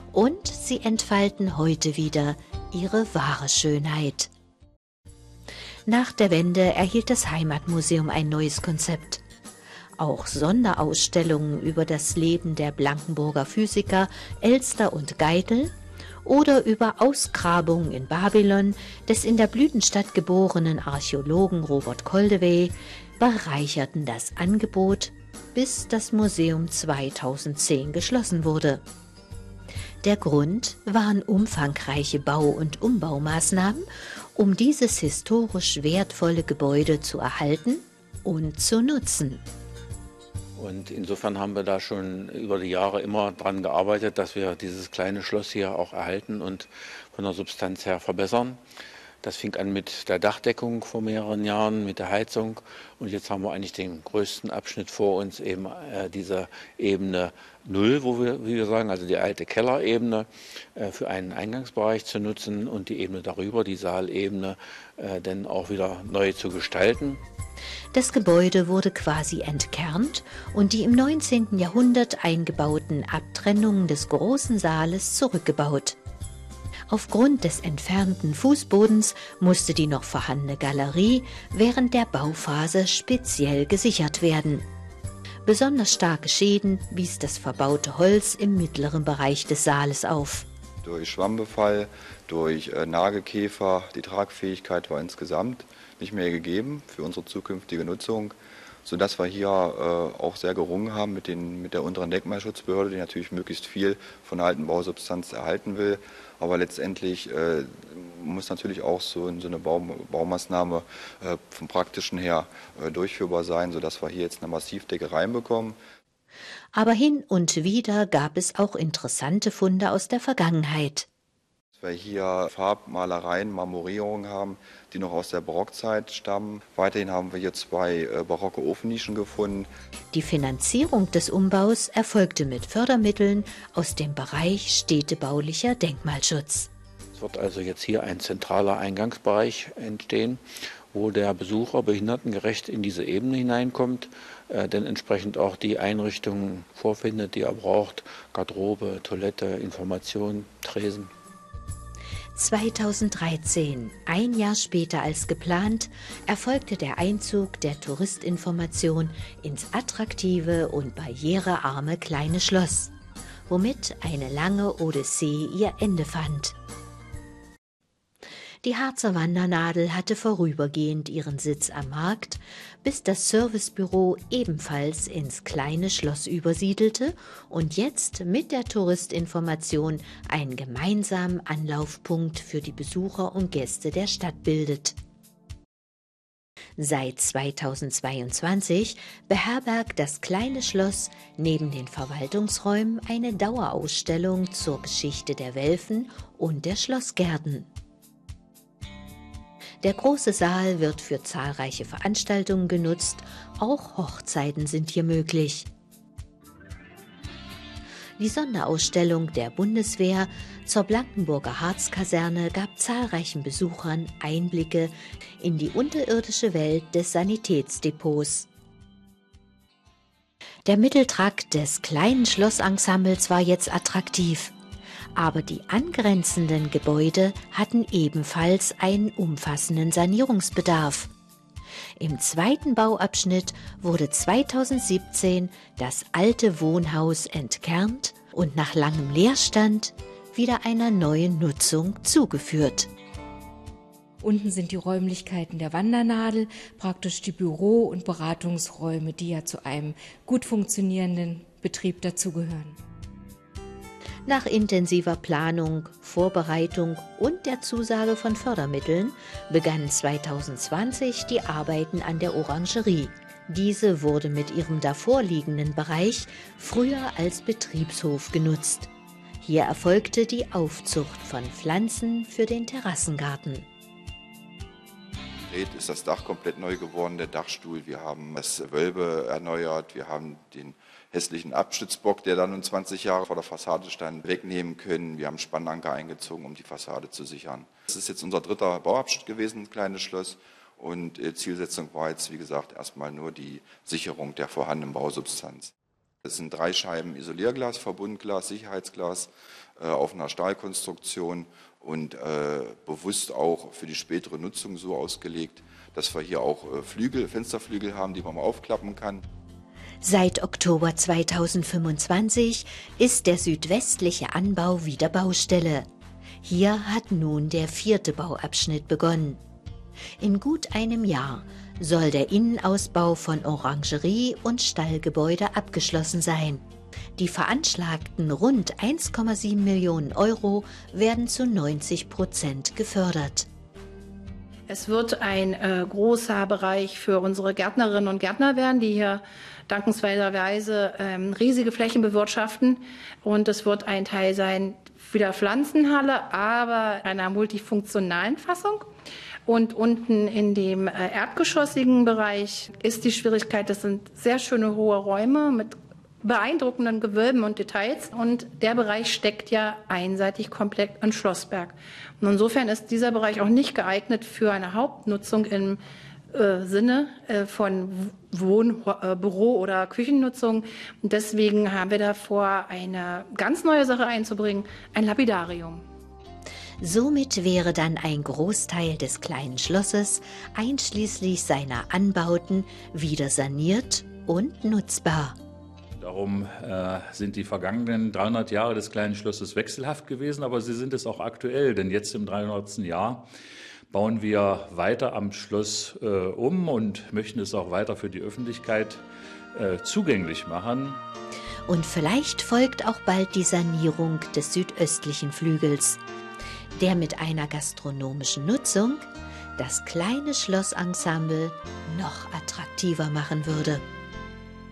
und sie entfalten heute wieder ihre wahre Schönheit. Nach der Wende erhielt das Heimatmuseum ein neues Konzept. Auch Sonderausstellungen über das Leben der Blankenburger Physiker Elster und Geitel oder über Ausgrabungen in Babylon des in der Blütenstadt geborenen Archäologen Robert Koldewey bereicherten das Angebot, bis das Museum 2010 geschlossen wurde. Der Grund waren umfangreiche Bau- und Umbaumaßnahmen, um dieses historisch wertvolle Gebäude zu erhalten und zu nutzen. Und insofern haben wir da schon über die Jahre immer dran gearbeitet, dass wir dieses kleine Schloss hier auch erhalten und von der Substanz her verbessern. Das fing an mit der Dachdeckung vor mehreren Jahren, mit der Heizung. Und jetzt haben wir eigentlich den größten Abschnitt vor uns, eben diese Ebene 0, wie wir sagen, also die alte Kellerebene, für einen Eingangsbereich zu nutzen und die Ebene darüber, die Saalebene, dann auch wieder neu zu gestalten. Das Gebäude wurde quasi entkernt und die im 19. Jahrhundert eingebauten Abtrennungen des großen Saales zurückgebaut. Aufgrund des entfernten Fußbodens musste die noch vorhandene Galerie während der Bauphase speziell gesichert werden. Besonders starke Schäden wies das verbaute Holz im mittleren Bereich des Saales auf. Durch Schwammbefall, durch Nagelkäfer, die Tragfähigkeit war insgesamt nicht mehr gegeben für unsere zukünftige Nutzung, sodass wir hier auch sehr gerungen haben mit der unteren Denkmalschutzbehörde, die natürlich möglichst viel von der alten Bausubstanz erhalten will. Aber letztendlich muss natürlich auch so eine Baumaßnahme vom Praktischen her durchführbar sein, sodass wir hier jetzt eine Massivdecke reinbekommen. Aber hin und wieder gab es auch interessante Funde aus der Vergangenheit. Dass wir hier Farbmalereien, Marmorierungen haben, die noch aus der Barockzeit stammen. Weiterhin haben wir hier 2 barocke Ofennischen gefunden. Die Finanzierung des Umbaus erfolgte mit Fördermitteln aus dem Bereich städtebaulicher Denkmalschutz. Es wird also jetzt hier ein zentraler Eingangsbereich entstehen, wo der Besucher behindertengerecht in diese Ebene hineinkommt, denn entsprechend auch die Einrichtungen vorfindet, die er braucht: Garderobe, Toilette, Information, Tresen. 2013, ein Jahr später als geplant, erfolgte der Einzug der Touristinformation ins attraktive und barrierearme Kleine Schloss, womit eine lange Odyssee ihr Ende fand. Die Harzer Wandernadel hatte vorübergehend ihren Sitz am Markt, bis das Servicebüro ebenfalls ins Kleine Schloss übersiedelte und jetzt mit der Touristinformation einen gemeinsamen Anlaufpunkt für die Besucher und Gäste der Stadt bildet. Seit 2022 beherbergt das Kleine Schloss neben den Verwaltungsräumen eine Dauerausstellung zur Geschichte der Welfen und der Schlossgärten. Der große Saal wird für zahlreiche Veranstaltungen genutzt, auch Hochzeiten sind hier möglich. Die Sonderausstellung der Bundeswehr zur Blankenburger Harzkaserne gab zahlreichen Besuchern Einblicke in die unterirdische Welt des Sanitätsdepots. Der Mitteltrakt des kleinen Schlossensembles war jetzt attraktiv. Aber die angrenzenden Gebäude hatten ebenfalls einen umfassenden Sanierungsbedarf. Im zweiten Bauabschnitt wurde 2017 das alte Wohnhaus entkernt und nach langem Leerstand wieder einer neuen Nutzung zugeführt. Unten sind die Räumlichkeiten der Wandernadel, praktisch die Büro- und Beratungsräume, die ja zu einem gut funktionierenden Betrieb dazugehören. Nach intensiver Planung, Vorbereitung und der Zusage von Fördermitteln begannen 2020 die Arbeiten an der Orangerie. Diese wurde mit ihrem davorliegenden Bereich früher als Betriebshof genutzt. Hier erfolgte die Aufzucht von Pflanzen für den Terrassengarten. Ist das Dach komplett neu geworden, der Dachstuhl, wir haben das Wölbe erneuert, wir haben den hässlichen Abstützbock, der dann nun 20 Jahre vor der Fassade stand, wegnehmen können. Wir haben Spannanker eingezogen, um die Fassade zu sichern. Das ist jetzt unser 3. Bauabschnitt gewesen, ein kleines Schloss. Und Zielsetzung war jetzt, wie gesagt, erstmal nur die Sicherung der vorhandenen Bausubstanz. Es sind 3 Scheiben Isolierglas, Verbundglas, Sicherheitsglas auf einer Stahlkonstruktion und bewusst auch für die spätere Nutzung so ausgelegt, dass wir hier auch Fensterflügel haben, die man mal aufklappen kann. Seit Oktober 2025 ist der südwestliche Anbau wieder Baustelle. Hier hat nun der 4. Bauabschnitt begonnen. In gut einem Jahr soll der Innenausbau von Orangerie und Stallgebäude abgeschlossen sein. Die veranschlagten rund 1,7 Millionen Euro werden zu 90% gefördert. Es wird ein großer Bereich für unsere Gärtnerinnen und Gärtner werden, die hier dankenswerterweise riesige Flächen bewirtschaften. Und es wird ein Teil sein wieder Pflanzenhalle, aber einer multifunktionalen Fassung. Und unten in dem erdgeschossigen Bereich ist die Schwierigkeit, das sind sehr schöne hohe Räume mit beeindruckenden Gewölben und Details. Und der Bereich steckt ja einseitig komplett in Schlossberg. Und insofern ist dieser Bereich auch nicht geeignet für eine Hauptnutzung im Sinne von Büro- oder Küchennutzung. Und deswegen haben wir davor, eine ganz neue Sache einzubringen, ein Lapidarium. Somit wäre dann ein Großteil des kleinen Schlosses, einschließlich seiner Anbauten, wieder saniert und nutzbar. Darum sind die vergangenen 300 Jahre des kleinen Schlosses wechselhaft gewesen, aber sie sind es auch aktuell, denn jetzt im 300. Jahr bauen wir weiter am Schloss um und möchten es auch weiter für die Öffentlichkeit zugänglich machen. Und vielleicht folgt auch bald die Sanierung des südöstlichen Flügels, der mit einer gastronomischen Nutzung das kleine Schlossensemble noch attraktiver machen würde.